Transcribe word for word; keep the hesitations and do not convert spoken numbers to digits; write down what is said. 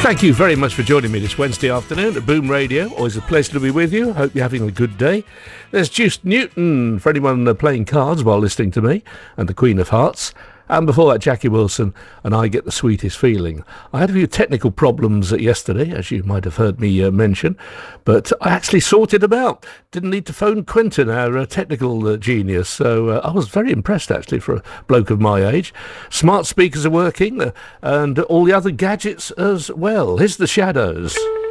Thank you very much for joining me this Wednesday afternoon at Boom Radio. Always a pleasure to be with you. Hope you're having a good day. There's Juice Newton for anyone uh, playing cards while listening to me, and the Queen of Hearts. And before that, Jackie Wilson and I Get the Sweetest Feeling. I had a few technical problems uh, yesterday, as you might have heard me uh, mention, but I actually sorted them out. Didn't need to phone Quentin, our uh, technical uh, genius, so uh, I was very impressed, actually, for a bloke of my age. Smart speakers are working, uh, and all the other gadgets as well. Here's the Shadows.